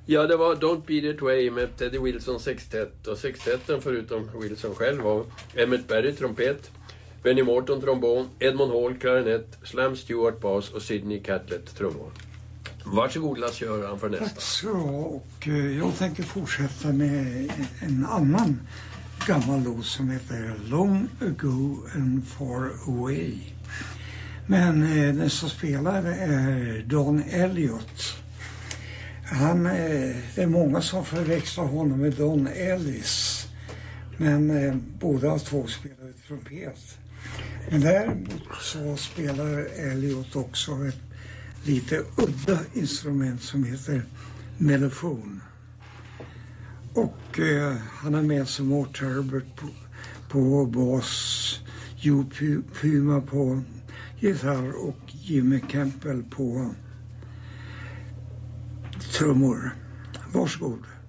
Ja, det var Don't Be That Way med Teddy Wilson sextett. Och sextetten förutom Wilson själv var Emmett Berry trumpet, Benny Morton trombon, Edmond Hall klarinett, Slam Stewart bas och Sidney Catlett trummor. Varsågod Lars-Göran för nästa. Tack så, och jag tänker fortsätta med en annan gammal låt som heter Long Ago and Far Away. Men den som spelar är Don Elliott. Det är många som förväxlar honom med Don Ellis. Men båda två spelar trumpet. Men däremot så spelar Elliott också ett lite udda instrument som heter mellofon. Och han har med sig Mort Herbert på bas, Joe Puma på gitarr och Jimmy Campbell på trummor. Varsågod.